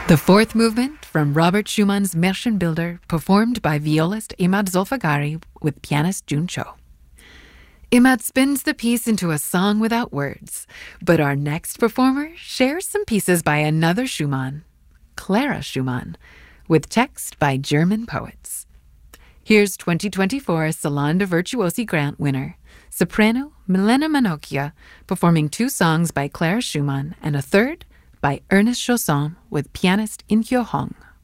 The fourth movement from Robert Schumann's Märchenbilder, performed by violist Imad Zolfagari with pianist Jun Cho. Imad spins the piece into a song without words, but our next performer shares some pieces by another Schumann, Clara Schumann, with text by German poets. Here's 2024 Salon de Virtuosi grant winner, soprano Milena Manocchia, performing 2 songs by Clara Schumann and a third by Ernest Chausson with pianist In Kyo Hong.